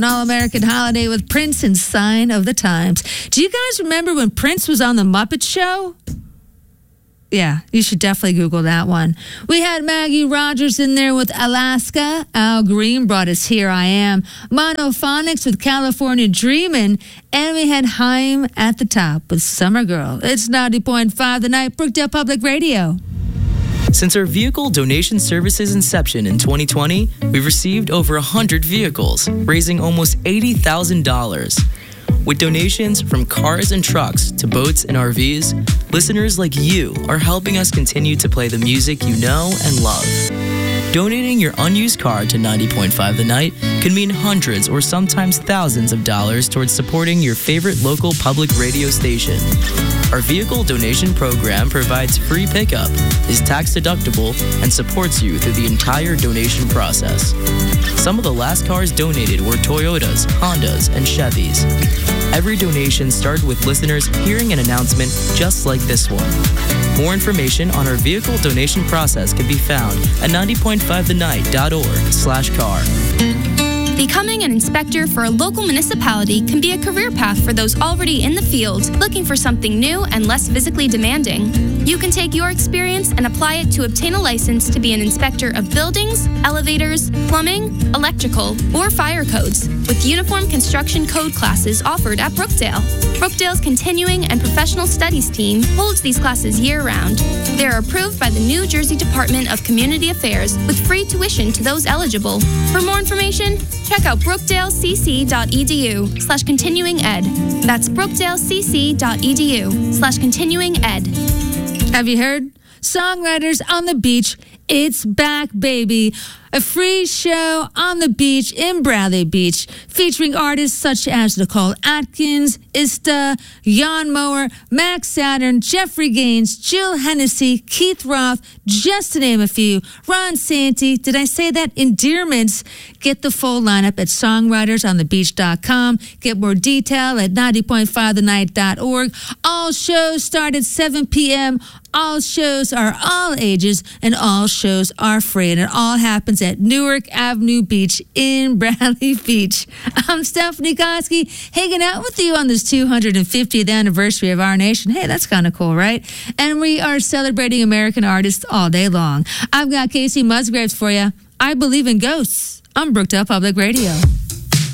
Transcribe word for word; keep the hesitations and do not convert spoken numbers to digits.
An all-American holiday with Prince and Sign of the Times. Do you guys remember when Prince was on The Muppet Show? Yeah, you should definitely Google that one. We had Maggie Rogers in there with Alaska. Al Green brought us Here I Am. Monophonics with California Dreamin'. And we had Haim at the top with Summer Girl. It's ninety point five The Night, Brookdale Public Radio. Since our vehicle donation service's inception in twenty twenty, we've received over one hundred vehicles, raising almost eighty thousand dollars. With donations from cars and trucks to boats and R Vs, listeners like you are helping us continue to play the music you know and love. Donating your unused car to ninety point five The Night can mean hundreds or sometimes thousands of dollars towards supporting your favorite local public radio station. Our vehicle donation program provides free pickup, is tax deductible, and supports you through the entire donation process. Some of the last cars donated were Toyotas, Hondas, and Chevys. Every donation started with listeners hearing an announcement just like this one. More information on our vehicle donation process can be found at ninety point five the night dot org slash car. Becoming an inspector for a local municipality can be a career path for those already in the field, looking for something new and less physically demanding. You can take your experience and apply it to obtain a license to be an inspector of buildings, elevators, plumbing, electrical, or fire codes, with uniform construction code classes offered at Brookdale. Brookdale's Continuing and Professional Studies team holds these classes year-round. They are approved by the New Jersey Department of Community Affairs with free tuition to those eligible. For more information, check out brookdalecc.edu slash continuing ed. That's brookdalecc.edu slash continuing ed. Have you heard? Songwriters on the Beach, it's back, baby. A free show on the beach in Bradley Beach, featuring artists such as Nicole Atkins, Ista, Jan Mower, Max Saturn, Jeffrey Gaines, Jill Hennessy, Keith Roth, just to name a few. Ron Santee, did I say that? Endearments. Get the full lineup at songwriters on the beach dot com. Get more detail at ninety point five the night dot org. All shows start at seven p.m. All shows are all ages, and all shows are free, and it all happens at Newark Avenue Beach in Bradley Beach. I'm Stephanie Koski, hanging out with you on this two hundred fiftieth anniversary of our nation. Hey, that's kind of cool, right? And we are celebrating American artists all day long. I've got Casey Musgraves for you. I Believe in Ghosts on Brookdale Public Radio.